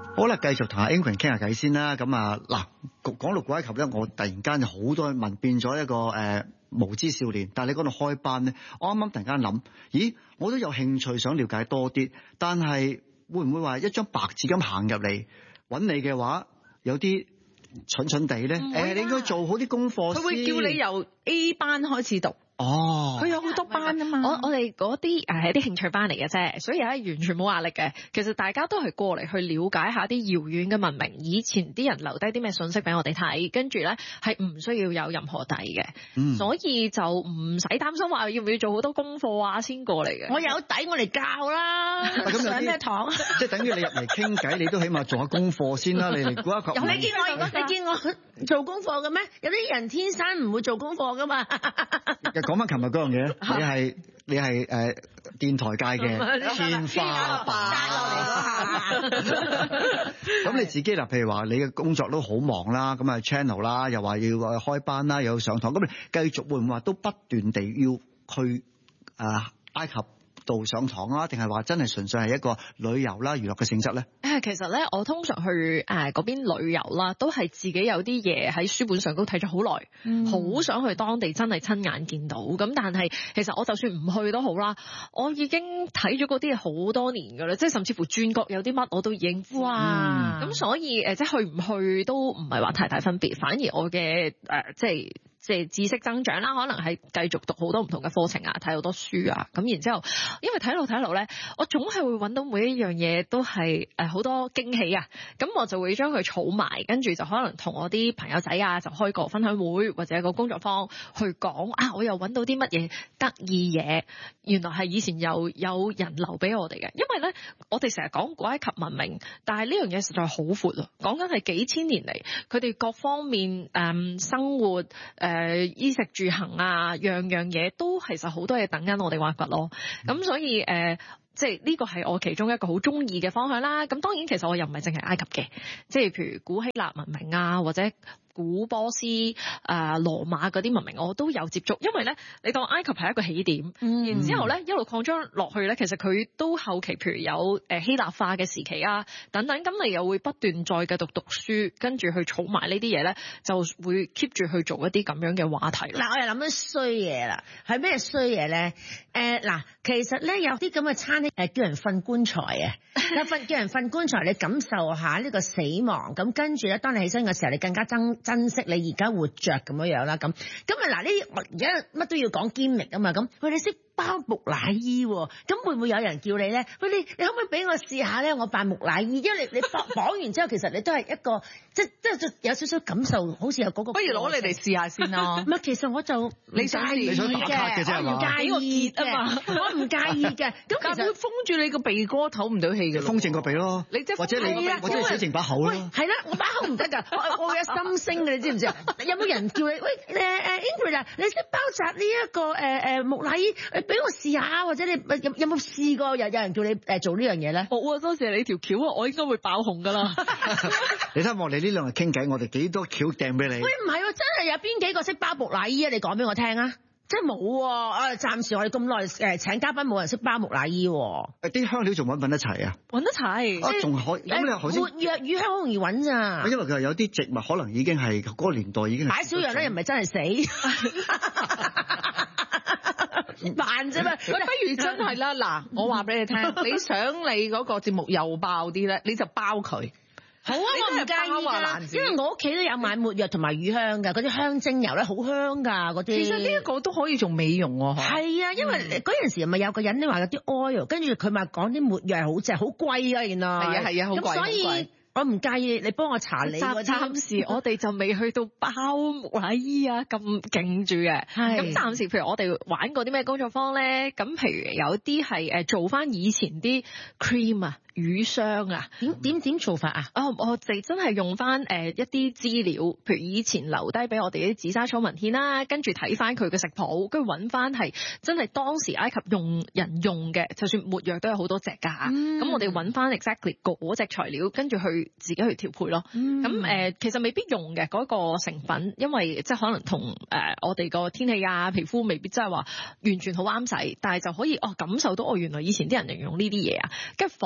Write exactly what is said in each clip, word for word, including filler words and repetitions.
好啦，繼續同阿 Ingrid 傾下偈先啦。咁啊，嗱，講到古埃及咧，我突然間就好多問，變咗一個誒、呃、無知少年。但係你講到開班咧，我啱啱突然間諗，咦，我都有興趣想了解多啲，但係會唔會話一張白紙咁行入嚟揾你嘅話，有啲蠢蠢地咧？誒、呃，你應該做好啲功課先。 佢會叫你由 A 班開始讀。 哦， 佢有好多班啊嘛。 我我哋嗰啲誒係啲興趣班嚟嘅啫，所以咧完全冇壓力嘅。其實大家都係過嚟去了解下啲遙遠嘅文明，以前啲人留低啲咩信息俾我哋睇，跟住咧係唔需要有任何底嘅、嗯，所以就唔使擔心話要唔要做好多功課啊先過嚟嘅。 我有底，我嚟教啦。上咩堂？ 即係等於你入嚟傾偈，你都起碼做下功課先啦。你嚟估一個。 你見我你見我做功課嘅咩？有啲人天生唔會做功課噶嘛。 講翻琴日嗰樣嘢，你係你係誒、呃、電台界嘅天花板。咁你自己嗱，譬如話你嘅工作都好忙啦，咁啊 channel 啦，又話要開班啦，又要上堂，咁你繼續會唔會話都不斷地要去誒、呃、埃及度上堂啦，定係話真係純粹係一個旅遊啦、娛樂嘅性質咧？ 誒，其實咧，我通常去誒嗰邊旅遊啦，都係自己有啲嘢喺書本上都睇咗好耐，好、嗯、想去當地真係親眼見到。咁但係其實我就算唔去都好啦，我已經睇咗嗰啲嘢好多年㗎啦，即係甚至乎轉角有啲乜我都已經哇！咁、嗯、所以誒，即係去唔去都唔係話太大分別，反而我嘅誒、呃、即係。即係知識增長啦，可能係繼續讀好多唔同嘅課程啊，睇好多書啊，咁然之後，因為睇路睇路咧，我總係會揾到每一樣嘢都係誒好多驚喜啊，咁我就會將佢儲埋，跟住就可能同我啲朋友仔啊，就開個分享會或者一個工作坊去講啊，我又揾到啲乜嘢得意嘢，原來係以前有有人留俾我哋嘅，因為咧我哋成日講古埃及文明，但係呢樣嘢實在好闊啊，講緊係幾千年嚟，佢哋各方面誒、嗯、生活誒。呃誒衣食住行啊，樣樣嘢都其實好多嘢等緊我哋挖掘咯。咁、嗯、所以誒、呃，即係呢個係我其中一個好中意嘅方向啦。咁當然其實我又唔係淨係埃及嘅，即係譬如古希臘文明啊，或者古波斯、誒、呃、羅馬嗰啲文明我都有接觸，因為咧你當埃及係一個起點，嗯、然之後咧一路擴張落去咧，其實佢都後期譬如有誒希臘化嘅時期啊等等，咁你又會不斷再繼續讀書，跟住去儲埋呢啲嘢咧，就會 keep 住去做一啲咁樣嘅話題。 嗱，我又諗緊衰嘢啦，係咩衰嘢咧？誒嗱，其實咧有啲咁嘅餐廳誒叫人瞓棺材啊，瞓叫人瞓棺材，你感受下呢個死亡，咁跟住咧，當你起身嘅時候，你更加珍珍惜你而家活着咁樣樣啦。咁咁啊嗱，呢而家乜都要講堅力啊嘛。咁喂，你識包木乃伊喎？咁會唔會有人叫你咧？喂，你你可唔可以俾我試下咧？我扮木乃伊，因為你你綁綁完之後，其實你都係一個即即有少少感受，好似有嗰個。不如攞你哋試下先咯。唔係，其實我就你想你想打卡嘅啫，我唔介意嘅嘛，我唔介意嘅。咁其實會封住你個鼻哥，唞唔到氣嘅。封正個鼻咯，你即或者你或者你寫成把口咯。係啦，我把口唔得㗎，我我會有心聲嘅，你知唔知啊？有冇人叫你喂誒誒 Ingrid 啊？你識包紮呢一個誒誒木乃伊？誒俾我試下，或者你有有冇試過有有人叫你誒做呢樣嘢咧？冇啊，多謝你條橋啊，我應該會爆紅㗎啦。你睇我哋呢兩日傾偈，我哋幾多橋掟俾你？喂，唔係喎，真係有邊幾個識包木乃伊啊？你講俾我聽啊！真係冇喎，啊！暫時我哋咁耐誒請嘉賓冇人識包木乃伊喎。誒啲香料仲揾唔揾得齊啊？揾得齊。啊，仲可以。咁你頭先。沒藥乳香好容易揾咋。因為佢有啲植物可能已經係嗰個年代已經。擺小羊咧又唔係真係死。扮啫嘛。喂，不如真係啦，嗱，我話俾你聽，你想你嗰個節目又爆啲咧，你就包佢。好啊，我唔介意㗎，因為我屋企都有買沒藥同埋乳香㗎，嗰啲香精油咧好香㗎嗰啲。其實呢一個都可以做美容喎。係啊，因為嗰陣時咪有個人咧話有啲 oil，跟住佢咪講啲沒藥好正，好貴㗎原來。係啊係啊，好貴。咁所以我唔介意你幫我查你嗰啲。暫時我哋就未去到包木乃伊啊咁勁住嘅。咁暫時譬如我哋玩過啲咩工作坊咧？咁譬如有啲係誒做翻以前啲 cream 啊。乳霜啊，點點點做法啊？哦，我哋真係用翻誒一啲資料，譬如以前留低俾我哋啲紫砂草文獻啦，跟住睇翻佢嘅食譜，跟住揾翻係真係當時埃及用人用嘅，就算沒藥都有好多隻㗎。咁、嗯、我哋揾翻 exactly 嗰隻材料，跟住去自己去調配咯。咁、嗯、誒、呃、其實未必用嘅嗰、嗰個成分，因為即係可能同誒、呃、我哋個天氣啊、皮膚未必真係話完全好啱使，但係就可以哦感受到哦原來以前啲人用呢啲嘢啊，跟住防曬。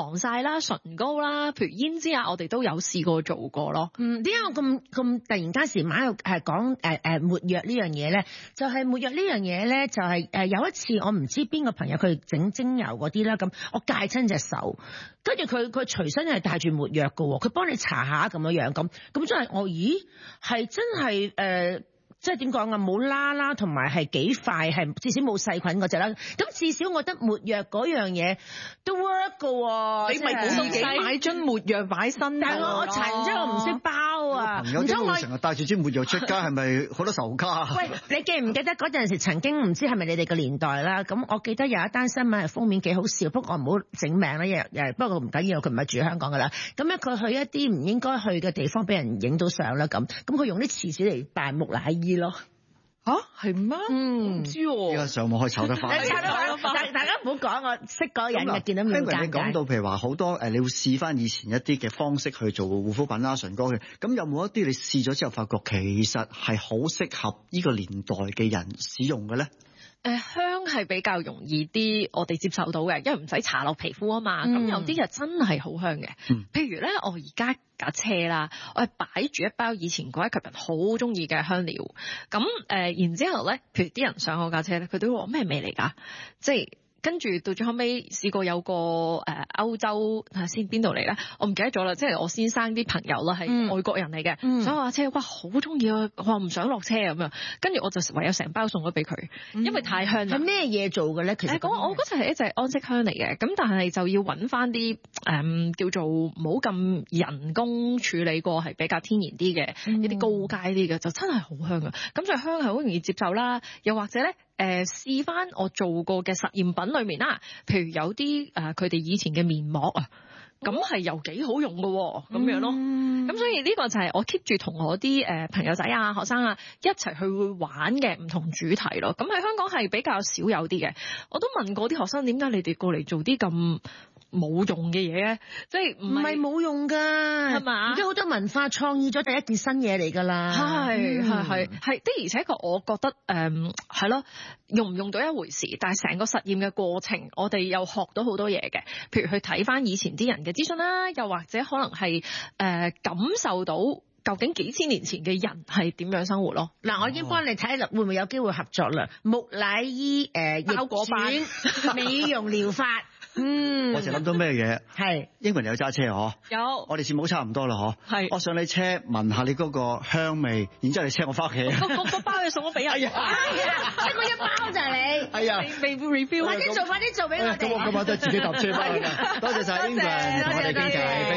啦、唇膏啦，譬如胭脂啊，我哋都有試過做過咯。 嗯，點解我咁咁突然間時馬又係講誒誒沒藥呢樣嘢咧？就係、是、沒藥呢樣嘢咧，就係、是、誒有一次我唔知邊個朋友佢整精油嗰啲啦，咁我戒親隻手，跟住佢佢隨身係帶住沒藥嘅喎，佢幫你搽下咁樣樣咁，咁真係我咦係真係誒。呃即係點講啊？冇啦啦，同埋係幾快，係至少冇細菌嗰隻啦。咁至少我覺得沒藥嗰樣嘢都 work 㗎喎。 你咪自己買樽沒藥擺身， 但係我我搽完之後我唔識包啊。 朋友點會成日帶住支沒藥出街？係咪好多仇家？ 喂，你記唔記得嗰陣時曾經唔知係咪你哋嘅年代啦？咁我記得有一單新聞係封面幾好笑，不過我唔好整名啦，又又不過唔緊要，佢唔係住香港㗎啦。咁咧佢去一啲唔應該去嘅地方，俾人影到相啦咁。咁佢用啲廁紙嚟扮木乃伊咯。 吓係咩？ 嗯， 唔知喎。 依家上網可以炒得翻。 炒得翻，但大家唔好講，我識嗰個人嘅，見到面尷尬。 你講到譬如話好多誒，你會試翻以前一啲嘅方式去做護膚品啦、唇膏嘅，咁有冇一啲你試咗之後發覺其實係好適合呢個年代嘅人使用嘅咧？ 誒、呃、香係比較容易啲，我哋接受到嘅，因為唔使搽落皮膚啊嘛。咁、嗯、有啲又真係好香嘅。嗯、譬如咧，我而家架車啦，我係擺住一包以前嗰一級人好中意嘅香料。咁誒、呃，然之後咧，譬如啲人上我架車咧，佢都話咩味嚟㗎？即係。跟住到最後尾試過有個誒歐洲睇下先邊度嚟咧，我唔記得咗啦。即係我先生啲朋友啦，係外國人嚟嘅，嗯、所以我話車哇好中意啊，我話唔想落車咁樣。跟住我就唯有成包送咗俾佢，因為太香啦。係咩嘢做嘅咧？其實講我嗰隻係一隻安息香嚟嘅，咁但係就要揾翻啲誒叫做唔好咁人工處理過，係比較天然啲嘅、嗯、一啲高階啲嘅，就真係好香啊！咁所以香係好容易接受啦，又或者咧。誒試翻我做過嘅實驗品裏面啦，譬如有啲誒佢哋以前嘅面膜啊，咁係又幾好用嘅喎，咁樣咯。咁、嗯、所以呢個就係我 keep 住同我啲誒朋友仔啊、學生啊一齊去會玩嘅唔同主題咯。咁喺香港係比較少有啲嘅，我都問過啲學生點解你哋過嚟做啲咁冇用嘅嘢咧，即係唔係冇用㗎，係嘛？而家好多文化創意咗第一件新嘢嚟㗎啦，係係係係的，而且確我覺得誒係咯，用唔用到一回事，但係成個實驗嘅過程，我哋又學到好多嘢嘅，譬如去睇翻以前啲人嘅資訊啦，又或者可能係誒、呃、感受到究竟幾千年前嘅人係點樣生活咯。嗱、哦，我已經幫你睇啦，會唔會有機會合作啦？木乃伊誒包果班美容療法。嗯， 我就諗到咩嘢？ 係英文有揸車嗬？ 有。 我哋節目差唔多啦嗬？係。我上你車聞下你嗰個香味，然之後你車我翻屋企。 個個個包嘢送我俾人。係啊， 一個一包就係你。係啊。未 review。快啲做，快啲做俾我哋。咁我今晚都係自己搭車翻。多謝晒 Ingrid 同我哋傾偈。